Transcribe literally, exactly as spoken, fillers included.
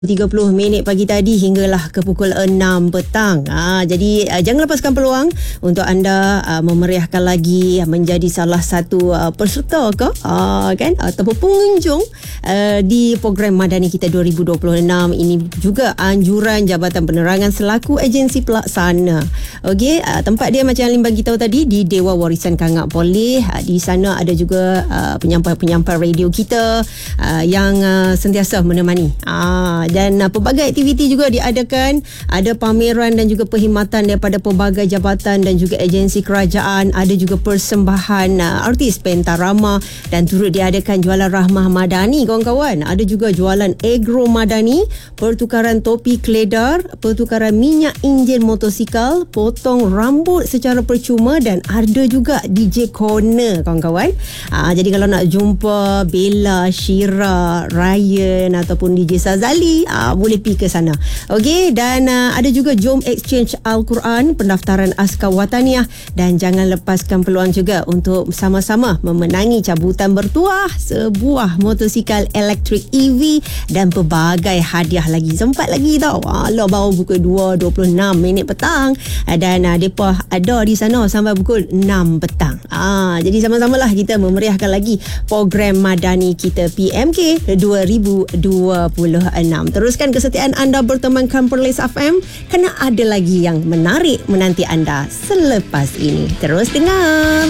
tiga puluh minit pagi tadi hinggalah ke pukul enam petang. Ha, jadi uh, jangan lepaskan peluang untuk anda uh, memeriahkan lagi menjadi salah satu uh, peserta ke uh, kan ataupun pengunjung uh, di program Madani kita dua ribu dua puluh enam. Ini juga anjuran Jabatan Penerangan selaku agensi pelaksana. Okey, uh, tempat dia macam Alim bagi tahu tadi di Dewan Warisan Kangak Polis. Uh, di sana ada juga uh, penyampai-penyampai radio kita uh, yang uh, sentiasa menemani. Uh, dan uh, pelbagai aktiviti juga diadakan, ada pameran dan juga perkhidmatan daripada pelbagai jabatan dan juga agensi kerajaan, ada juga persembahan uh, artis pentarama dan turut diadakan jualan rahmah madani kawan-kawan, ada juga jualan agro madani, pertukaran topi keledar, pertukaran minyak enjin motosikal, potong rambut secara percuma dan ada juga D J corner kawan-kawan. uh, jadi kalau nak jumpa Bella, Shira, Ryan ataupun D J Sazali, Uh, boleh pergi ke sana. Okey, dan uh, ada juga Jom Exchange Al-Quran, pendaftaran askar wataniah, dan jangan lepaskan peluang juga untuk sama-sama memenangi cabutan bertuah sebuah motosikal elektrik E V dan pelbagai hadiah lagi. Sempat lagi tau. Alah, baru pukul dua dua puluh enam minit petang uh, dan uh, mereka ada di sana sampai pukul enam petang. Uh, jadi sama-samalah kita memeriahkan lagi program Madani kita P M K dua ribu dua puluh enam. Teruskan kesetiaan anda bertemankan Perlis F M kerana ada lagi yang menarik menanti anda selepas ini. Terus dengar.